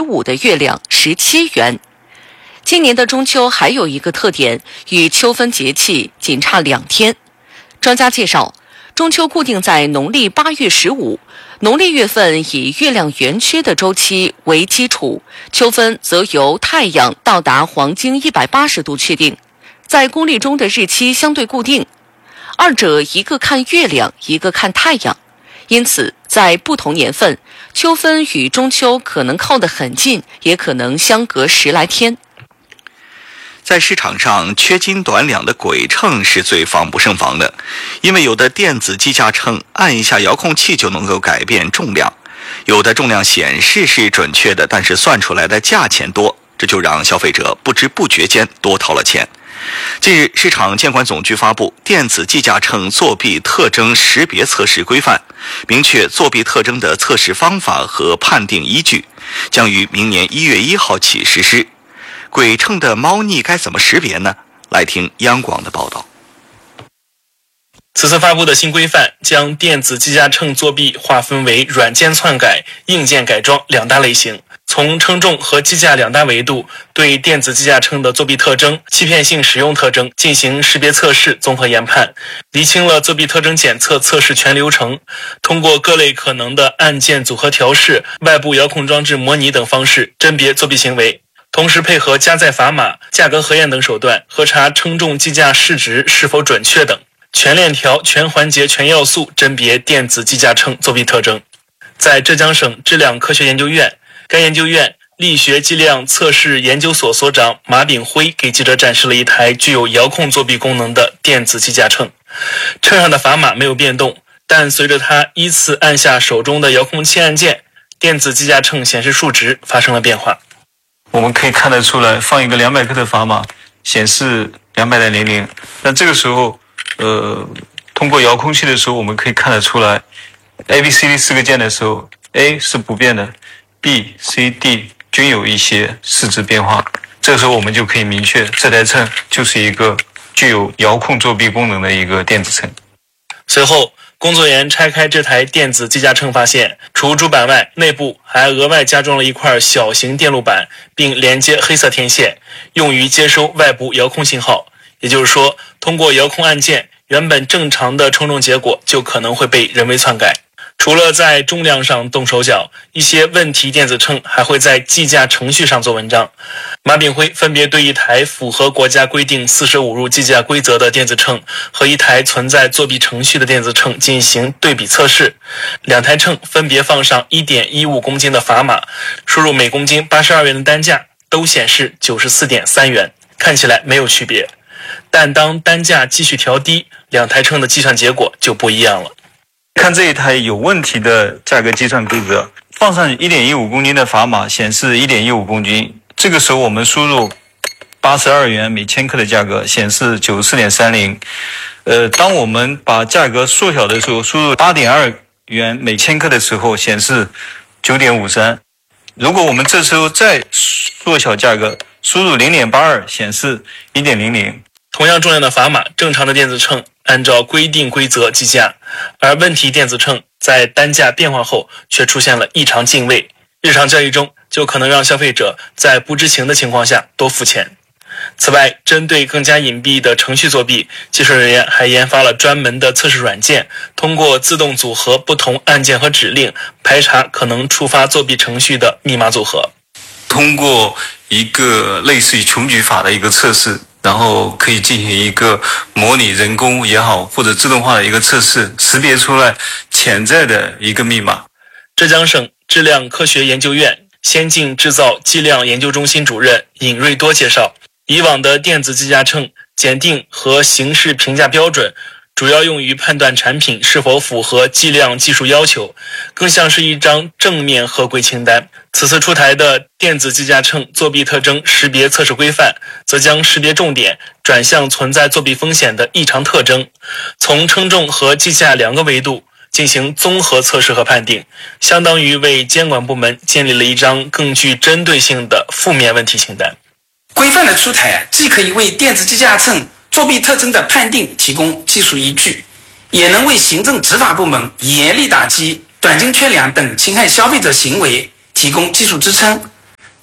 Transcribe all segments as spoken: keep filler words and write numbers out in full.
五的月亮十七元。今年的中秋还有一个特点，与秋分节气仅差两天。专家介绍，中秋固定在农历八月十五，农历月份以月亮圆缺的周期为基础，秋分则由太阳到达黄经一百八十度确定，在公历中的日期相对固定，二者一个看月亮，一个看太阳，因此在不同年份，秋分与中秋可能靠得很近，也可能相隔十来天。 在市场上，缺斤短两的鬼秤是最防不胜防的，因为有的电子计价秤按一下遥控器就能够改变重量，有的重量显示是准确的，但是算出来的价钱多，这就让消费者不知不觉间多掏了钱。近日，市场监管总局发布《电子计价秤作弊特征识别测试规范》，明确作弊特征的测试方法和判定依据，将于明年一月一号起实施。鬼秤的猫腻该怎么识别呢？来听央广的报道。 此次发布的新规范将电子计价秤作弊划分为软件篡改、硬件改装两大类型，从称重和计价两大维度对电子计价秤的作弊特征、欺骗性使用特征进行识别测试综合研判，厘清了作弊特征检测测试全流程，通过各类可能的按键组合调试、外部遥控装置模拟等方式甄别作弊行为，同时配合加载砝码、价格核验等手段，核查称重计价市值是否准确等，全链条、全环节、全要素甄别电子计价秤作弊特征。在浙江省质量科学研究院，该研究院力学计量测试研究所所长马炳辉给记者展示了一台具有遥控作弊功能的电子计价秤，秤上的砝码没有变动，但随着他依次按下手中的遥控器按键，电子计价秤显示数值发生了变化。 我们可以看得出来，放一个两百克的砝码显示两百点零零，那这个时候呃，通过遥控器的时候，我们可以看得出来 A B C D 四个键的时候 A 是不变的， B C D 均有一些市值变化，这个时候我们就可以明确这台秤就是一个具有遥控作弊功能的一个电子秤。 随后工作人员拆开这台电子计价秤，发现除主板外，内部还额外加装了一块小型电路板，并连接黑色天线，用于接收外部遥控信号。也就是说，通过遥控按键，原本正常的称重结果就可能会被人为篡改。除了在重量上动手脚，一些问题电子秤还会在计价程序上做文章。马炳辉分别对一台符合国家规定四舍五入计价规则的电子秤和一台存在作弊程序的电子秤进行对比测试，两台秤分别放上 一点一五公斤的砝码，输入每公斤八十二元的单价，都显示 九十四点三元，看起来没有区别。但当单价继续调低，两台秤的计算结果就不一样了。 看这一台有问题的价格计算规则，放上 一点一五公斤的砝码显示 一点一五公斤，这个时候我们输入八十二元每千克的价格，显示 九十四点三零。呃，当我们把价格缩小的时候，输入 八点二元每千克的时候，显示 九点五三。如果我们这时候再缩小价格，输入 零点八二，显示 一点零零。 同样重量的砝码，正常的电子秤按照规定规则计价，而问题电子秤在单价变化后却出现了异常进位，日常交易中就可能让消费者在不知情的情况下多付钱。此外，针对更加隐蔽的程序作弊，技术人员还研发了专门的测试软件，通过自动组合不同按键和指令，排查可能触发作弊程序的密码组合。 通过一个类似于穷举法的一个测试，然后可以进行一个模拟人工也好，或者自动化的一个测试，识别出来潜在的一个密码。 浙江省质量科学研究院先进制造计量研究中心主任尹瑞多介绍，以往的电子计价秤检定和形式评价标准主要用于判断产品是否符合计量技术要求，更像是一张正面合规清单。此次出台的电子计价秤作弊特征识别测试规范，则将识别重点转向存在作弊风险的异常特征，从称重和计价两个维度进行综合测试和判定，相当于为监管部门建立了一张更具针对性的负面问题清单。 规范的出台既可以为电子计价秤作弊特征的判定提供技术依据，也能为行政执法部门严厉打击短斤缺两等侵害消费者行为提供技术支撑。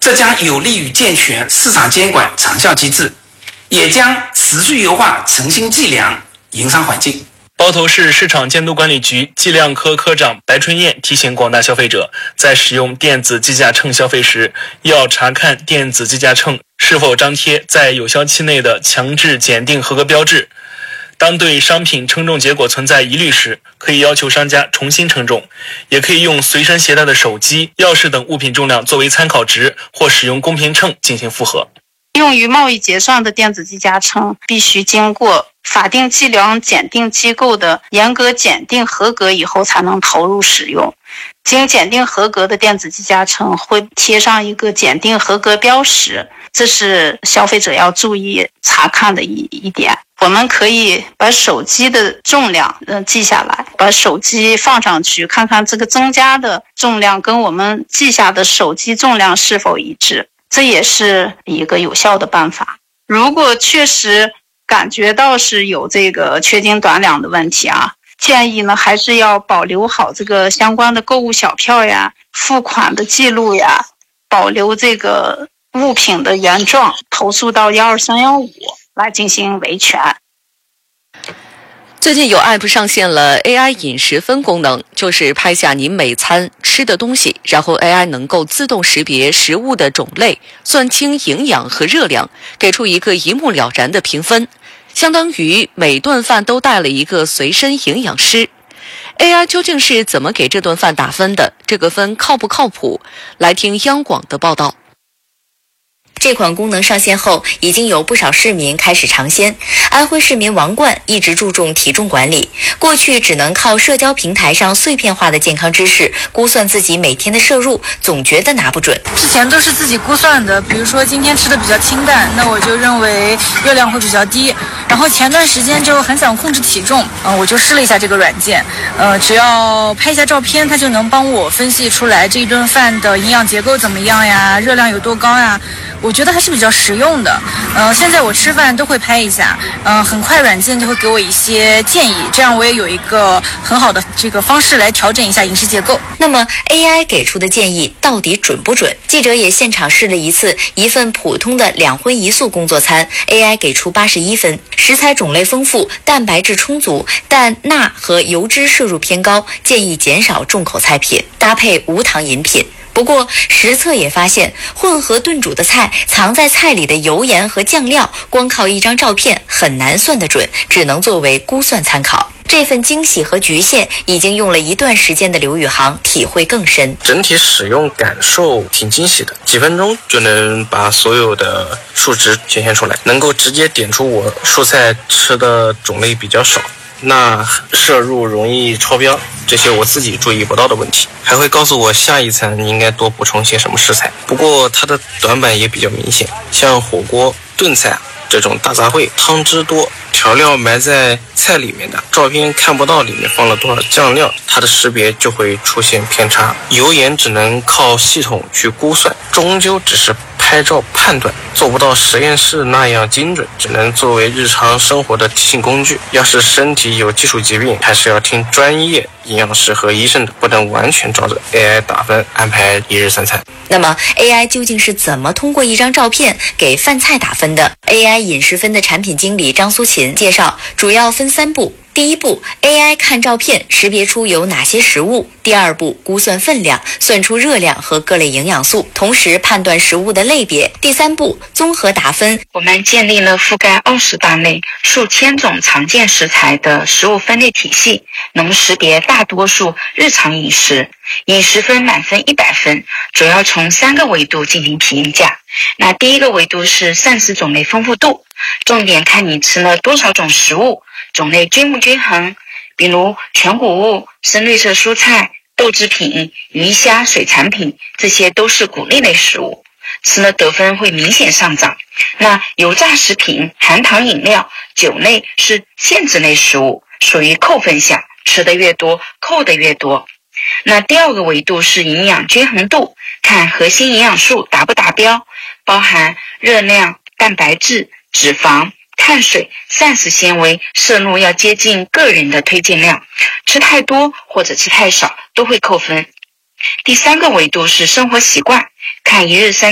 这将有利于健全市场监管长效机制，也将持续优化诚信计量营商环境。 包头市市场监督管理局计量科科长白春燕提醒广大消费者，在使用电子计价秤消费时，要查看电子计价秤是否张贴在有效期内的强制检定合格标志。当对商品称重结果存在疑虑时，可以要求商家重新称重，也可以用随身携带的手机、钥匙等物品重量作为参考值，或使用公平秤进行复核。 用于贸易结算的电子计价秤必须经过法定计量检定机构的严格检定合格以后才能投入使用。经检定合格的电子计价秤会贴上一个检定合格标识，这是消费者要注意查看的一一点。我们可以把手机的重量呃记下来，把手机放上去，看看这个增加的重量跟我们记下的手机重量是否一致，这也是一个有效的办法。如果确实感觉到是有这个缺斤短两的问题啊，建议呢还是要保留好这个相关的购物小票呀、付款的记录呀，保留这个物品的原状，投诉到一二三一五来进行维权。 最近有 App 上线了 A I 饮食分功能，就是拍下您每餐吃的东西，然后 A I 能够自动识别食物的种类，算清营养和热量，给出一个一目了然的评分，相当于每顿饭都带了一个随身营养师。A I 究竟是怎么给这顿饭打分的？这个分靠不靠谱？来听央广的报道。 这款功能上线后，已经有不少市民开始尝鲜。安徽市民王冠一直注重体重管理，过去只能靠社交平台上碎片化的健康知识估算自己每天的摄入，总觉得拿不准。 之前都是自己估算的，比如说今天吃的比较清淡，那我就认为热量会比较低。然后前段时间就很想控制体重，嗯、呃，我就试了一下这个软件，呃，只要拍一下照片，它就能帮我分析出来这一顿饭的营养结构怎么样呀，热量有多高呀。我觉得还是比较实用的，呃，现在我吃饭都会拍一下，呃，很快软件就会给我一些建议，这样我也有一个很好的这个方式来调整一下饮食结构。 那么 A I 给出的建议到底准不准？记者也现场试了一次，一份普通的两荤一素工作餐 ，A I 给出八十一分，食材种类丰富，蛋白质充足，但钠和油脂摄入偏高，建议减少重口菜品，搭配无糖饮品。不过实测也发现，混合炖煮的菜藏在菜里的油盐和酱料，光靠一张照片很难算得准，只能作为估算参考。这份惊喜和局限，已经用了一段时间的刘宇航体会更深。 整体使用感受挺惊喜的，几分钟就能把所有的数值显现出来，能够直接点出我蔬菜吃的种类比较少，钠摄入容易超标，这些我自己注意不到的问题，还会告诉我下一餐应该多补充些什么食材。不过它的短板也比较明显，像火锅、炖菜这种大杂烩，汤汁多，调料埋在菜里面的，照片看不到里面放了多少酱料，它的识别就会出现偏差。油盐只能靠系统去估算，终究只是拍照判断，做不到实验室那样精准，只能作为日常生活的提醒工具。要是身体有基础疾病，还是要听专业营养师和医生的，不能完全照着 A I 打分安排一日三餐。 那么 A I 究竟是怎么通过一张照片给饭菜打分的？ A I 饮食分的产品经理张苏琴介绍，主要分三步。第一步 ，A I 看照片识别出有哪些食物；第二步，估算分量，算出热量和各类营养素，同时判断食物的类别；第三步，综合打分。 我们建立了覆盖二十大类、数千种常见食材的食物分类体系，能识别大多数日常饮食。饮食分满分一百分，主要从三个维度进行评价。那第一个维度是膳食种类丰富度，重点看你吃了多少种食物，种类均不均衡，比如全谷物、深绿色蔬菜、豆制品、鱼虾、水产品，这些都是谷类类食物，吃了得分会明显上涨。那油炸食品、含糖饮料、酒类是限制类食物，属于扣分项，吃的越多，扣的越多。那第二个维度是营养均衡度，看核心营养素达不达标，包含热量、蛋白质、脂肪、碳水、膳食纤维摄入要接近个人的推荐量，吃太多或者吃太少都会扣分。第三个维度是生活习惯，看一日三